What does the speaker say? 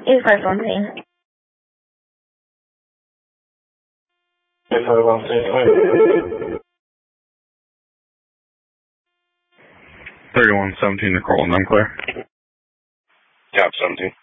Use first one, please. 3117 to Cortland, I'm clear. Cap 17.